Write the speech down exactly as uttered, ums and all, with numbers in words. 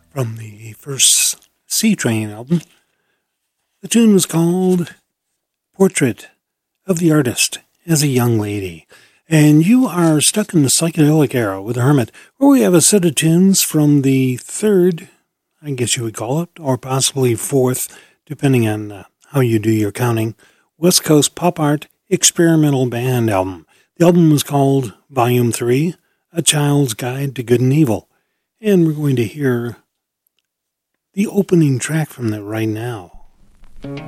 from the first C Train album. The tune was called Portrait of the Artist as a Young Lady. And you are stuck in the psychedelic era with Hermit, where we have a set of tunes from the third, I guess you would call it, or possibly fourth, depending on uh, how you do your counting, West Coast Pop Art Experimental Band album. The album was called Volume three, A Child's Guide to Good and Evil. And we're going to hear the opening track from that right now.